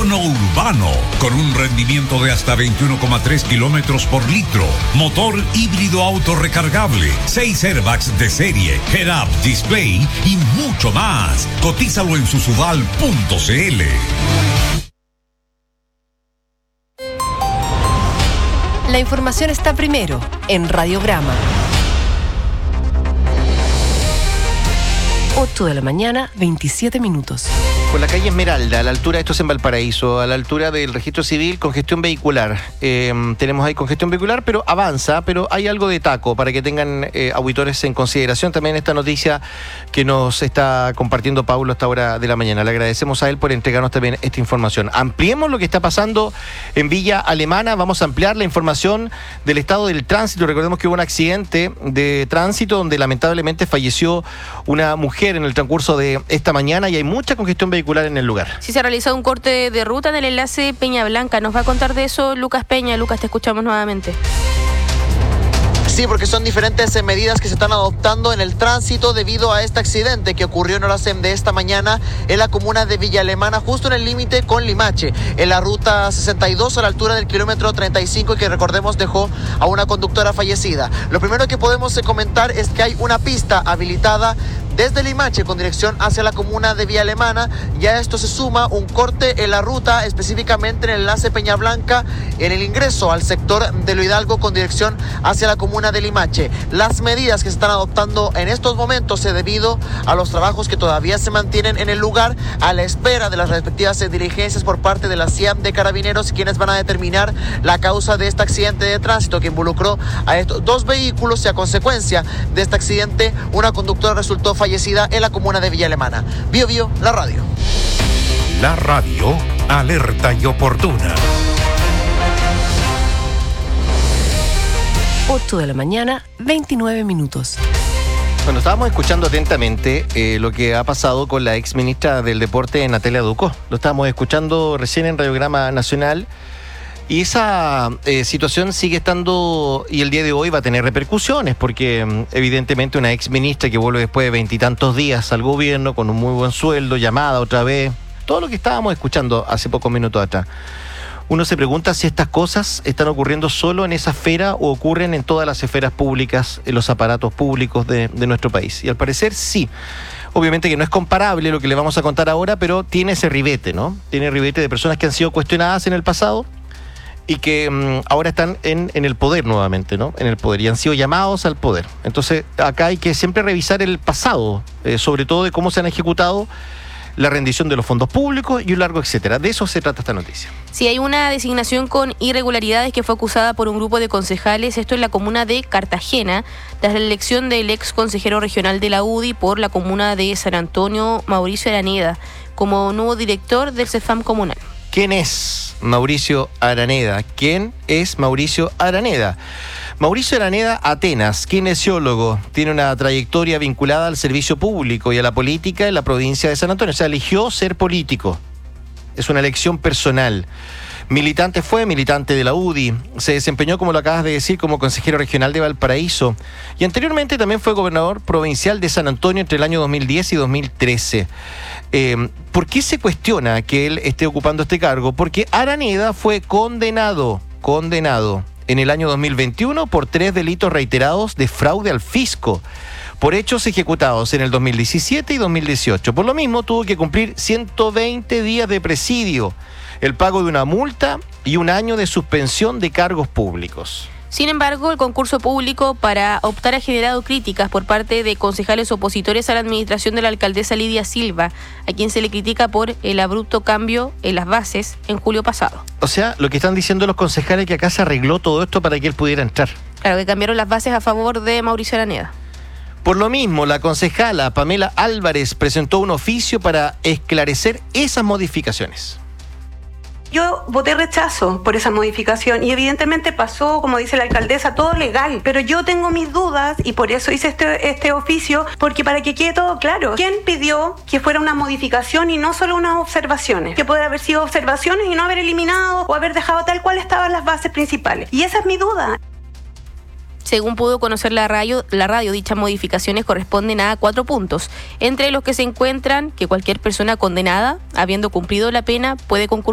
Tono urbano, con un rendimiento de hasta 21,3 kilómetros por litro. Motor híbrido autorrecargable, 6 airbags de serie, head-up display y mucho más. Cotízalo en susudal.cl. La información está primero en Radiograma. 8 de la mañana, 27 minutos. Por la calle Esmeralda, a la altura, esto es en Valparaíso, a la altura del registro civil, congestión vehicular. Tenemos ahí congestión vehicular, pero avanza, pero hay algo de taco para que tengan auditores en consideración también esta noticia que nos está compartiendo Paulo a esta hora de la mañana. Le agradecemos a él por entregarnos también esta información. Ampliemos lo que está pasando en Villa Alemana, vamos a ampliar la información del estado del tránsito. Recordemos que hubo un accidente de tránsito donde lamentablemente falleció una mujer en el transcurso de esta mañana y hay mucha congestión vehicular en el lugar. Sí, se ha realizado un corte de ruta en el enlace Peña Blanca. Nos va a contar de eso Lucas Peña. Lucas, te escuchamos nuevamente. Sí, porque son diferentes medidas que se están adoptando en el tránsito debido a este accidente que ocurrió en horas de esta mañana en la comuna de Villa Alemana, justo en el límite con Limache, en la ruta 62 a la altura del kilómetro 35, que recordemos dejó a una conductora fallecida. Lo primero que podemos comentar es que hay una pista habilitada desde Limache con dirección hacia la comuna de Villa Alemana. Ya esto se suma un corte en la ruta, específicamente en el enlace Peña Blanca, en el ingreso al sector de Lo Hidalgo con dirección hacia la comuna de Limache. Las medidas que se están adoptando en estos momentos se debido a los trabajos que todavía se mantienen en el lugar, a la espera de las respectivas diligencias por parte de la CIAM de Carabineros, quienes van a determinar la causa de este accidente de tránsito que involucró a estos dos vehículos, y a consecuencia de este accidente una conductora resultó fallecida en la comuna de Villa Alemana. Bio Bio, la radio. La radio, alerta y oportuna. 8 de la mañana, 29 minutos. Bueno, estábamos escuchando atentamente lo que ha pasado con la ex ministra del Deporte, Natalia Ducó. Lo estábamos escuchando recién en Radiograma Nacional. Y esa situación sigue estando, y el día de hoy va a tener repercusiones, porque evidentemente una ex ministra que vuelve después de 20 y tantos días al gobierno con un muy buen sueldo, llamada otra vez, todo lo que estábamos escuchando hace pocos minutos atrás. Uno se pregunta si estas cosas están ocurriendo solo en esa esfera o ocurren en todas las esferas públicas, en los aparatos públicos de nuestro país. Y al parecer sí. Obviamente que no es comparable lo que le vamos a contar ahora, pero tiene ese ribete, ¿no? Tiene ribete de personas que han sido cuestionadas en el pasado y que ahora están en el poder nuevamente, ¿no? En el poder, y han sido llamados al poder. Entonces, acá hay que siempre revisar el pasado, sobre todo de cómo se han ejecutado la rendición de los fondos públicos y un largo etcétera. De eso se trata esta noticia. Sí, hay una designación con irregularidades que fue acusada por un grupo de concejales, esto en la comuna de Cartagena, tras la elección del ex consejero regional de la UDI por la comuna de San Antonio, Mauricio Araneda, como nuevo director del CEFAM comunal. ¿Quién es Mauricio Araneda? ¿Quién es Mauricio Araneda? Mauricio Araneda Atenas, kinesiólogo, tiene una trayectoria vinculada al servicio público y a la política en la provincia de San Antonio. O sea, eligió ser político. Es una elección personal. Fue militante de la UDI, se desempeñó, como lo acabas de decir, como consejero regional de Valparaíso y anteriormente también fue gobernador provincial de San Antonio entre el año 2010 y 2013. ¿Por qué se cuestiona que él esté ocupando este cargo? Porque Araneda fue condenado en el año 2021 por 3 delitos reiterados de fraude al fisco, por hechos ejecutados en el 2017 y 2018. Por lo mismo, tuvo que cumplir 120 días de presidio, el pago de una multa y un año de suspensión de cargos públicos. Sin embargo, el concurso público para optar ha generado críticas por parte de concejales opositores a la administración de la alcaldesa Lidia Silva, a quien se le critica por el abrupto cambio en las bases en julio pasado. O sea, lo que están diciendo los concejales es que acá se arregló todo esto para que él pudiera entrar. Claro, que cambiaron las bases a favor de Mauricio Araneda. Por lo mismo, la concejala Pamela Álvarez presentó un oficio para esclarecer esas modificaciones. Yo voté rechazo por esa modificación y evidentemente pasó, como dice la alcaldesa, todo legal, pero yo tengo mis dudas y por eso hice este oficio, porque para que quede todo claro, ¿quién pidió que fuera una modificación y no solo unas observaciones? Que puede haber sido observaciones y no haber eliminado o haber dejado tal cual estaban las bases principales. Y esa es mi duda. Según pudo conocer la radio, dichas modificaciones corresponden a 4 puntos, entre los que se encuentran que cualquier persona condenada, habiendo cumplido la pena, puede concursar